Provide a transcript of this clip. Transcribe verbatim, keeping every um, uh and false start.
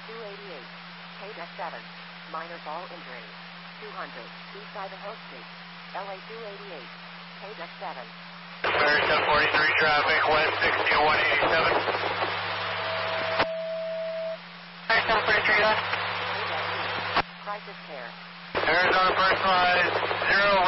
two eighty-eight. K seven. Minor ball injury. two hundred. Eastside of Hope Street. L A two eighty-eight. K seven. Arizona forty-three traffic, West sixty-one eighty-seven. Arizona forty-three, left. Crisis care. Arizona first rise, zero